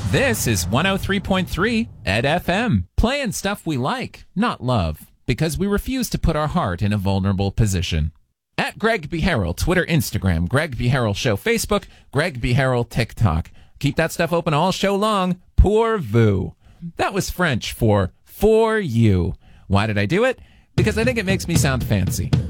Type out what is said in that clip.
This is 103.3 Ed FM, playing stuff we like, not love, because we refuse to put our heart in a vulnerable position. At Greg B. Harrell, Twitter, Instagram, Greg B. Harrell Show, Facebook, Greg B. Harrell, TikTok. Keep that stuff open all show long. Pour vous. That was French for you. Why did I do it? Because I think it makes me sound fancy.